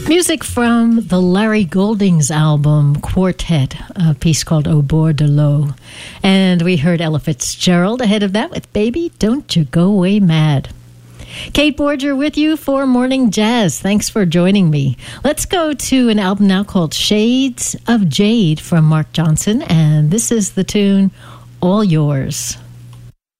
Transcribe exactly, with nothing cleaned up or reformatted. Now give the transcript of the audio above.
Music from the Larry Goldings album Quartet, a piece called Au Bord de l'Eau. And we heard Ella Fitzgerald ahead of that with Baby, Don't You Go Away Mad. Kate Borger with you for Morning Jazz. Thanks for joining me. Let's go to an album now called Shades of Jade from Mark Johnson. And this is the tune All Yours.